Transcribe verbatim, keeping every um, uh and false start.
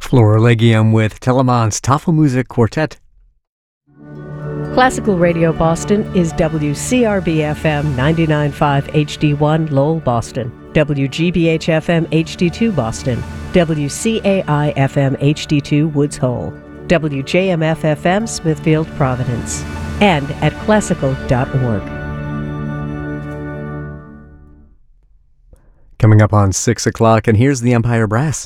Florilegium with Telemann's Tafelmusik Quartet. Classical Radio Boston is W C R B F M ninety-nine point five H D one Lowell, Boston, W G B H F M H D two Boston, W C A I F M H D two Woods Hole, W J M F F M Smithfield, Providence, and at classical dot org. Coming up on six o'clock, and here's the Empire Brass.